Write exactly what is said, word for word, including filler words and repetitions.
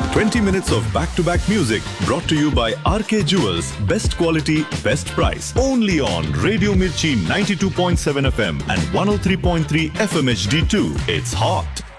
twenty minutes of back-to-back music brought to you by R K Jewels. Best quality, best price. Only on Radio Mirchi ninety-two point seven F M and one oh three point three F M H D two. It's hot.